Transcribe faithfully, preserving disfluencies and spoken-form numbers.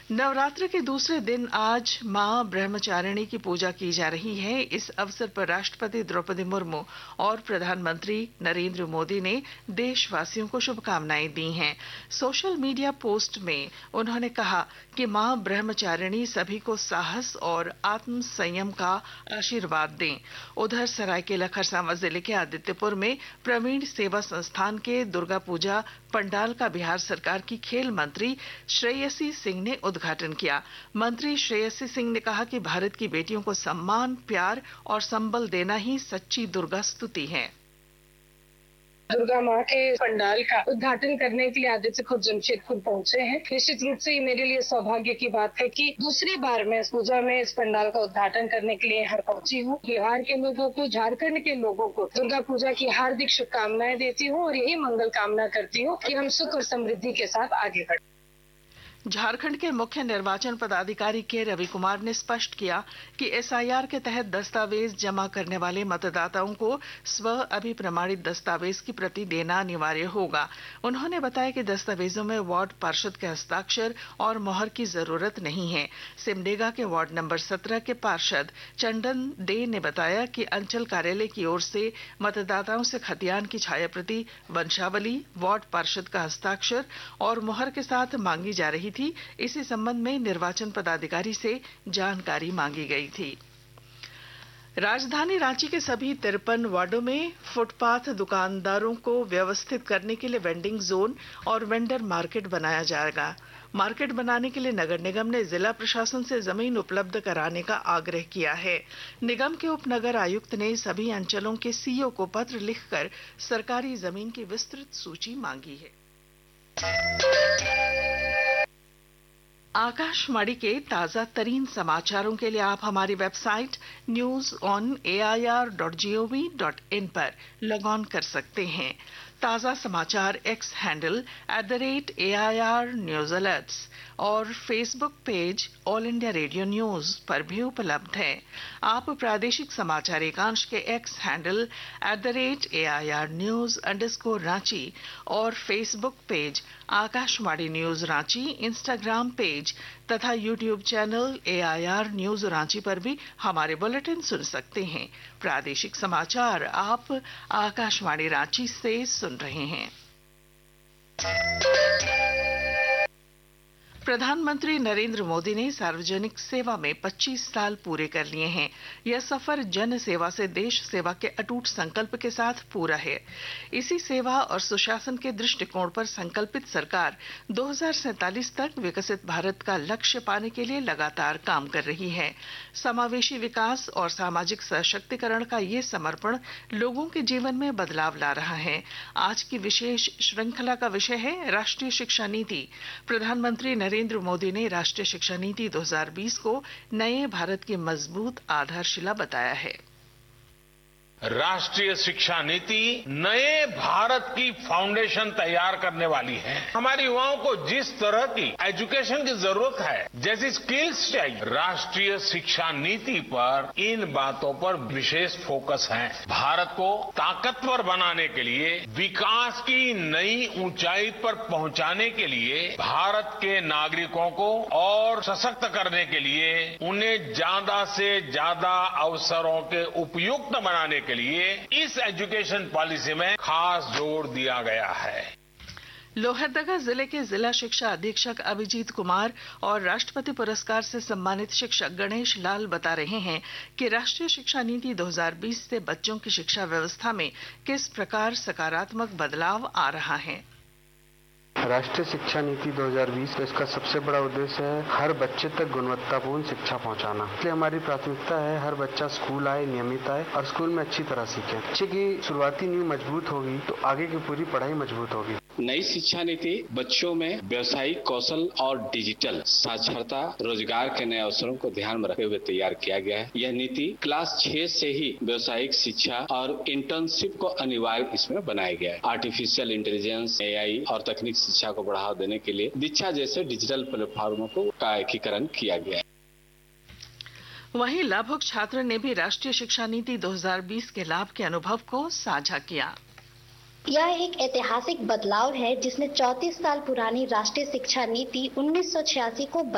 नवरात्र के दूसरे दिन आज मां ब्रह्मचारिणी की पूजा की जा रही है। इस अवसर पर राष्ट्रपति द्रौपदी मुर्मू और प्रधानमंत्री नरेंद्र मोदी ने देशवासियों को शुभकामनाएं दी हैं। सोशल मीडिया पोस्ट में उन्होंने कहा कि मां ब्रह्मचारिणी सभी को साहस और आत्म संयम का आशीर्वाद दें। उधर सरायकेला खरसावां जिले के आदित्यपुर में प्रवीण सेवा संस्थान के दुर्गा पूजा पंडाल का बिहार सरकार की खेल मंत्री श्रेयसी सिंह ने उद्घाटन किया। मंत्री श्रेयसी सिंह ने कहा कि भारत की बेटियों को सम्मान, प्यार और संबल देना ही सच्ची दुर्गा स्तुति है। दुर्गा माँ के पंडाल का उद्घाटन करने के लिए आदित्य खुद जमशेदपुर पहुंचे हैं। निश्चित रूप से ये मेरे लिए सौभाग्य की बात है कि दूसरी बार मैं इस पूजा में इस पंडाल का उद्घाटन करने के लिए यहाँ पहुंची हूँ। बिहार के लोगों को, झारखंड के लोगों को दुर्गा पूजा की हार्दिक शुभकामनाएं देती हूँ और यही मंगल कामना करती हूँ कि हम सुख और समृद्धि के साथ आगे बढ़ें। झारखंड के मुख्य निर्वाचन पदाधिकारी के रवि कुमार ने स्पष्ट किया कि एसआईआर के तहत दस्तावेज जमा करने वाले मतदाताओं को स्व अभिप्रमाणित दस्तावेज की प्रति देना अनिवार्य होगा। उन्होंने बताया कि दस्तावेजों में वार्ड पार्षद के हस्ताक्षर और मोहर की जरूरत नहीं है। सिमडेगा के वार्ड नंबर सत्रह के पार्षद चंदन डे ने बताया कि अंचल कार्यालय की ओर से मतदाताओं से खतियान की छायाप्रति, वंशावली, वार्ड पार्षद का हस्ताक्षर और मोहर के साथ मांगी जा रही थी। इसी संबंध में निर्वाचन पदाधिकारी से जानकारी मांगी गई थी। राजधानी रांची के सभी तिरपन वार्डों में फुटपाथ दुकानदारों को व्यवस्थित करने के लिए वेंडिंग जोन और वेंडर मार्केट बनाया जाएगा। मार्केट बनाने के लिए नगर निगम ने जिला प्रशासन से जमीन उपलब्ध कराने का आग्रह किया है। निगम के उप नगर आयुक्त ने सभी अंचलों के सीईओ को पत्र लिखकर सरकारी जमीन की विस्तृत सूची मांगी है। आकाशवाणी के ताजा तरीन समाचारों के लिए आप हमारी website news on A I R dot G O V dot in पर लॉग ऑन कर सकते हैं। ताजा समाचार x handle at the rate A I R news alerts और Facebook page all India radio news पर भी उपलब्ध है। आप प्रादेशिक समाचार एकांश के x handle at the rate A I R news underscore Ranchi और Facebook page Akashvani news Ranchi, Instagram page तथा YouTube channel A I R news Ranchi पर भी हमारे बुलेटिन सुन सकते हैं। प्रादेशिक समाचार आप आकाशवाणी रांची से सुन रहे हैं। प्रधानमंत्री नरेंद्र मोदी ने सार्वजनिक सेवा में पच्चीस साल पूरे कर लिए हैं। यह सफर जन सेवा से देश सेवा के अटूट संकल्प के साथ पूरा है। इसी सेवा और सुशासन के दृष्टिकोण पर संकल्पित सरकार दो हज़ार सैंतालीस तक विकसित भारत का लक्ष्य पाने के लिए लगातार काम कर रही है। समावेशी विकास और सामाजिक सशक्तिकरण का ये समर्पण लोगों के जीवन में बदलाव ला रहा है। आज की विशेष श्रृंखला का विषय है राष्ट्रीय शिक्षा नीति। प्रधानमंत्री नरेंद्र मोदी ने राष्ट्रीय शिक्षा नीति दो हज़ार बीस को नए भारत की मजबूत आधारशिला बताया है। राष्ट्रीय शिक्षा नीति नए भारत की फाउंडेशन तैयार करने वाली है। हमारे युवाओं को जिस तरह की एजुकेशन की जरूरत है, जैसी स्किल्स चाहिए, राष्ट्रीय शिक्षा नीति पर इन बातों पर विशेष फोकस है। भारत को ताकतवर बनाने के लिए, विकास की नई ऊंचाई पर पहुंचाने के लिए, भारत के नागरिकों को और सशक्त करने के लिए, उन्हें ज्यादा से ज्यादा अवसरों के उपयुक्त बनाने के लिए इस एजुकेशन पॉलिसी में खास जोर दिया गया है। लोहरदगा जिले के जिला शिक्षा अधीक्षक अभिजीत कुमार और राष्ट्रपति पुरस्कार से सम्मानित शिक्षक गणेश लाल बता रहे हैं कि राष्ट्रीय शिक्षा नीति दो हज़ार बीस से बच्चों की शिक्षा व्यवस्था में किस प्रकार सकारात्मक बदलाव आ रहा है। राष्ट्रीय शिक्षा नीति दो हज़ार बीस का इसका सबसे बड़ा उद्देश्य है हर बच्चे तक गुणवत्तापूर्ण शिक्षा पहुंचाना। इसलिए हमारी प्राथमिकता है हर बच्चा स्कूल आए, नियमित आए और स्कूल में अच्छी तरह सीखे। बच्चे की शुरुआती नींव मजबूत होगी तो आगे की पूरी पढ़ाई मजबूत होगी। नई शिक्षा नीति बच्चों में व्यवसायिक कौशल और डिजिटल साक्षरता, रोजगार के नए अवसरों को ध्यान में रखते हुए तैयार किया गया है। यह नीति क्लास छह से ही व्यावसायिक शिक्षा और इंटर्नशिप को अनिवार्य इसमें बनाया गया है। आर्टिफिशियल इंटेलिजेंस, ए आई और तकनीक शिक्षा को बढ़ावा देने के लिए दीक्षा जैसे डिजिटल प्लेटफॉर्मों को का एकीकरण किया गया है। वहीं लाभुक छात्र ने भी राष्ट्रीय शिक्षा नीति दो हज़ार बीस के लाभ के अनुभव को साझा किया। यह एक ऐतिहासिक बदलाव है जिसने चौंतीस साल पुरानी राष्ट्रीय शिक्षा नीति उन्नीस सौ छियासी को